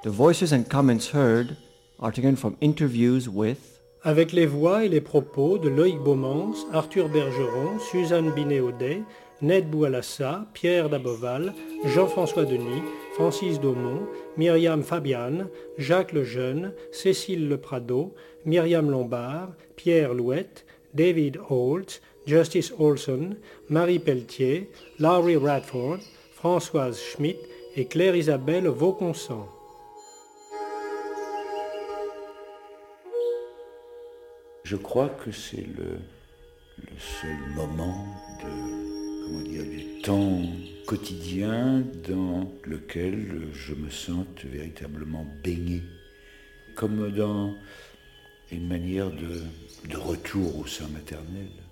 The voices and comments heard are taken from interviews with avec les voix et les propos de Loïc Beaumans, Arthur Bergeron, Suzanne Binet-Audet, Ned Boualassa, Pierre Daboval, Jean-François Denis, Francis Daumont, Myriam Fabian, Jacques Lejeune, Cécile Leprado, Myriam Lombard, Pierre Louette, David Holt, Justice Olson, Marie Pelletier, Laurie Radford, Françoise Schmidt et Claire-Isabelle Vauconsant. Je crois que c'est le seul moment du temps quotidien dans lequel je me sente véritablement baigné, comme dans une manière de retour au sein maternel.